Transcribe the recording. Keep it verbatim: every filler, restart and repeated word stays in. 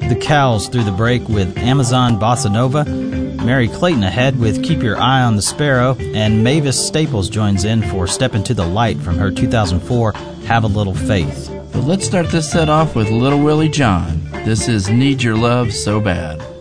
The Cowls through the break with Amazon Bossa Nova. Mary Clayton ahead with Keep Your Eye on the Sparrow. And Mavis Staples joins in for Step Into the Light from her two thousand four Have a Little Faith. But let's start this set off with Little Willie John. This is Need Your Love So Bad.